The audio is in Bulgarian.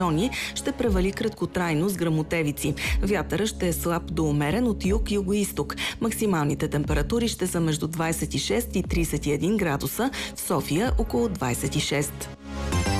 ще превали краткотрайно с гръмотевици. Вятъра ще е слаб до умерен от юг-югоизток. Максималните температури ще са между 26 и 31 градуса, в София около 26.